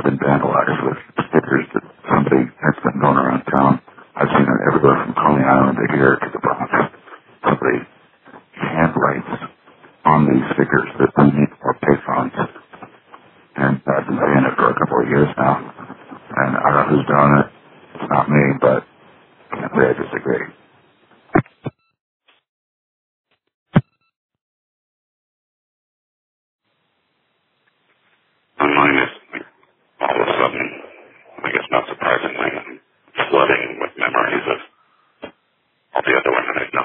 been vandalized with stickers that somebody has been going around town. I've seen it everywhere from Coney Island to here to the Bronx. Somebody handwrites on these stickers that we need more payphones. And I've been saying it for a couple of years now. And I don't know who's doing it. It's not me, but